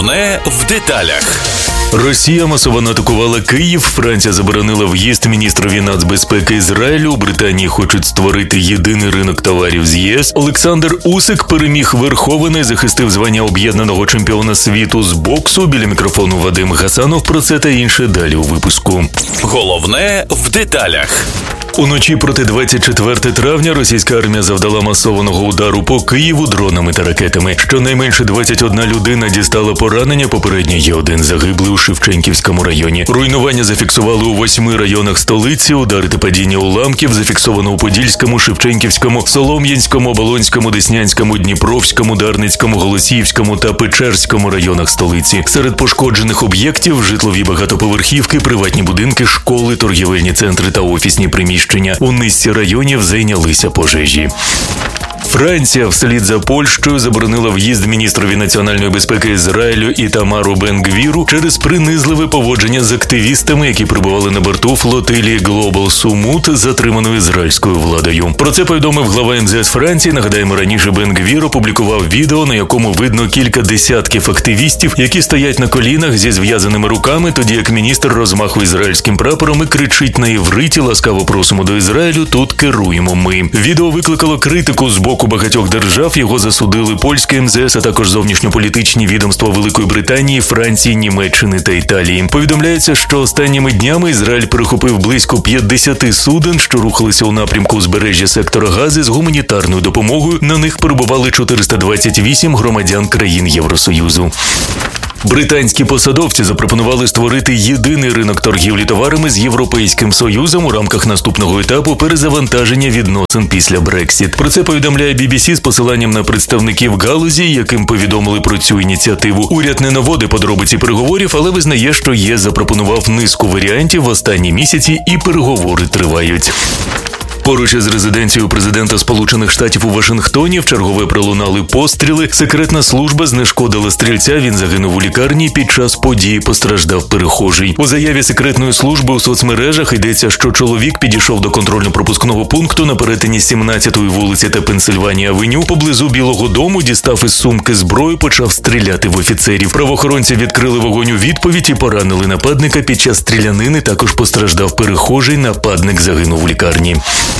Не в деталях. Росія масово атакувала Київ, Франція заборонила в'їзд міністрові нацбезпеки Ізраїлю, у Британії хочуть створити єдиний ринок товарів з ЄС, Олександр Усик переміг Верховина і захистив звання об'єднаного чемпіона світу з боксу. Біля мікрофону Вадим Гасанов. Про це та інше далі у випуску. Головне в деталях. Уночі проти 24 травня російська армія завдала масованого удару по Києву дронами та ракетами. Щонайменше 21 людина дістала поранення, попередньо є один загиблий у Шевченківському районі. Руйнування зафіксували у 8 районах столиці, удари та падіння уламків зафіксовано у Подільському, Шевченківському, Солом'янському, Оболонському, Деснянському, Дніпровському, Дарницькому, Голосіївському та Печерському районах столиці. Серед пошкоджених об'єктів – житлові багатоповерхівки, приватні будинки, школи, торгівельні центри та офісні приміщення. У низці районів зайнялися пожежі. Франція вслід за Польщею заборонила в'їзд міністрові національної безпеки Ізраїлю Ітамару Бен-Гвіру через принизливе поводження з активістами, які прибували на борту флотилії Global Sumut, затриманої ізраїльською владою. Про це повідомив глава МЗС Франції. Нагадаємо, раніше Бен-Гвір опублікував відео, на якому видно кілька десятків активістів, які стоять на колінах зі зв'язаними руками, тоді як міністр розмахує ізраїльським прапором і кричить на івриті: «Ласкаво просимо до Ізраїлю, тут керуємо ми». Відео викликало критику з боку багатьох держав, його засудили польське МЗС, а також зовнішньополітичні відомства Великої Британії, Франції, Німеччини та Італії. Повідомляється, що останніми днями Ізраїль перехопив близько 50 суден, що рухалися у напрямку узбережжя сектора Гази з гуманітарною допомогою. На них перебували 428 громадян країн Євросоюзу. Британські посадовці запропонували створити єдиний ринок торгівлі товарами з Європейським Союзом у рамках наступного етапу перезавантаження відносин після Брексіт. Про це повідомляє BBC з посиланням на представників галузі, яким повідомили про цю ініціативу. Уряд не наводить подробиці переговорів, але визнає, що ЄС запропонував низку варіантів в останні місяці і переговори тривають. Поруч із резиденцією президента Сполучених Штатів у Вашингтоні вчергове пролунали постріли. Секретна служба знешкодила стрільця, він загинув у лікарні, під час події постраждав перехожий. У заяві секретної служби у соцмережах йдеться, що чоловік підійшов до контрольно-пропускного пункту на перетині 17-ї вулиці та Пенсильванія-авеню. Поблизу Білого дому дістав із сумки зброю, почав стріляти в офіцерів. Правоохоронці відкрили вогонь у відповідь і поранили нападника. Під час стрілянини також постраждав перехожий, нападник загинув у лікарні.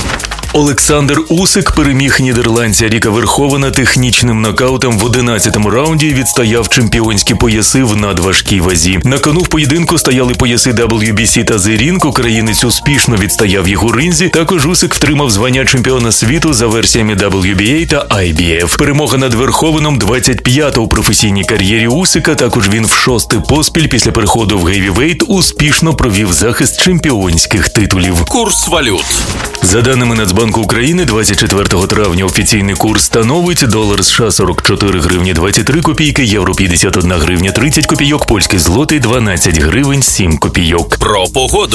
Олександр Усик переміг нідерландця Ріка Верховена технічним нокаутом в 11-му раунді і відстояв чемпіонські пояси в надважкій вазі. На кону в поєдинку стояли пояси WBC та The Ring. Українець успішно відстояв їх у ринзі. Також Усик втримав звання чемпіона світу за версіями WBA та IBF. Перемога над Верховеном 25-та у професійній кар'єрі Усика. Також він в 6-й поспіль після переходу в гейвівейт успішно провів захист чемпіонських титулів. Курс валют. За даними Нацбанку України, 24 травня офіційний курс становить: долар США 44 гривні 23 копійки, євро 51 гривня 30 копійок, польський злотий 12 гривень 7 копійок. Про погоду.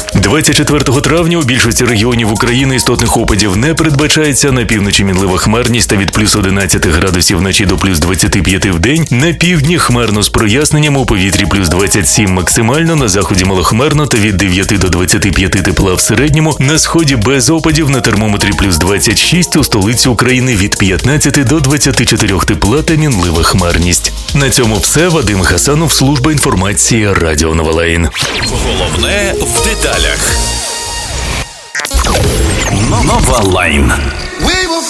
24 травня у більшості регіонів України істотних опадів не передбачається. На півночі мінлива хмарність та від плюс 11 градусів вночі до плюс 25 в день. На півдні хмарно з проясненням, у повітрі плюс 27 максимально, на заході малохмарно та від 9 до 25 тепла в середньому, на сході без опадів, на термометрі плюс 26, у столиці України від 15 до 24 тепла та мінлива хмарність. На цьому все. Вадим Гасанов, служба інформації, Радіо Новолайн. Головне в деталях. Новолайн.